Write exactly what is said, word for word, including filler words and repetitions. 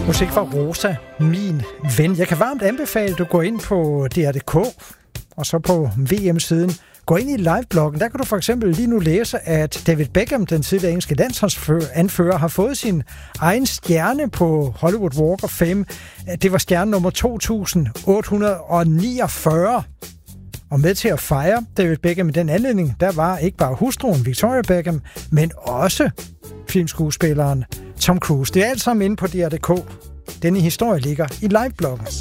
Musik fra Rosa, min ven. Jeg kan varmt anbefale, at du går ind på D R punktum D K, og så på V M-siden. Gå ind i livebloggen. Der kan du for eksempel lige nu læse, at David Beckham, den tidligere engelske landsholdsanfører, har fået sin egen stjerne på Hollywood Walk of Fame. Det var stjerne nummer to tusind otte hundrede niogfyrre. Og med til at fejre David Beckham i den anledning, der var ikke bare hustruen Victoria Beckham, men også filmskuespilleren Tom Cruise. Det er alt sammen inde på D R punktum D K. Denne historie ligger i livebloggen.